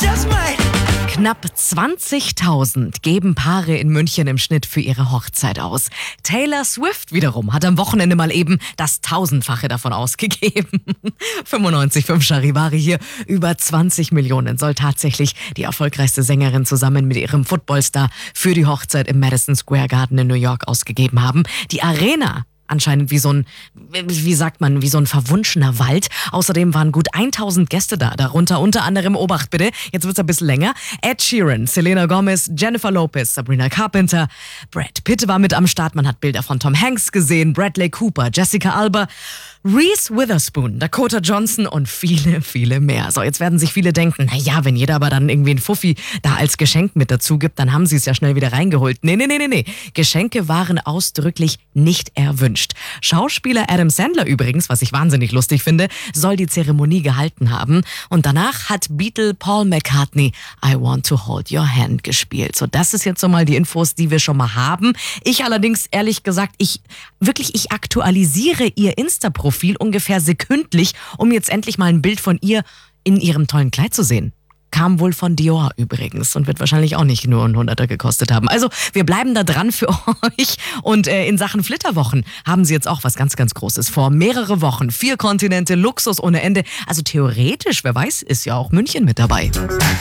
just might. Knapp 20.000 geben Paare in München im Schnitt für ihre Hochzeit aus. Taylor Swift wiederum hat am Wochenende mal eben das Tausendfache davon ausgegeben. 95,5 Charivari hier. Über 20 Millionen soll tatsächlich die erfolgreichste Sängerin zusammen mit ihrem Footballstar für die Hochzeit im Madison Square Garden in New York ausgegeben haben. Die Arena anscheinend wie so ein verwunschener Wald. Außerdem waren gut 1000 Gäste da, darunter unter anderem, Obacht bitte, jetzt wird's ein bisschen länger, Ed Sheeran, Selena Gomez, Jennifer Lopez, Sabrina Carpenter, Brad Pitt war mit am Start, man hat Bilder von Tom Hanks gesehen, Bradley Cooper, Jessica Alba, Reese Witherspoon, Dakota Johnson und viele, viele mehr. So, jetzt werden sich viele denken, naja, wenn jeder aber dann irgendwie ein Fuffi da als Geschenk mit dazu gibt, dann haben sie es ja schnell wieder reingeholt. Nee. Geschenke waren ausdrücklich nicht erwünscht. Schauspieler Adam Sandler übrigens, was ich wahnsinnig lustig finde, soll die Zeremonie gehalten haben. Und danach hat Beatle Paul McCartney I Want to Hold Your Hand gespielt. So, das ist jetzt so mal die Infos, die wir schon mal haben. Ich allerdings, ehrlich gesagt, ich aktualisiere ihr Insta-Profil ungefähr sekündlich, um jetzt endlich mal ein Bild von ihr in ihrem tollen Kleid zu sehen. Kam wohl von Dior übrigens und wird wahrscheinlich auch nicht nur ein Hunderter gekostet haben. Also wir bleiben da dran für euch und in Sachen Flitterwochen haben sie jetzt auch was ganz, ganz Großes vor. Mehrere Wochen, 4 Kontinente, Luxus ohne Ende. Also theoretisch, wer weiß, ist ja auch München mit dabei.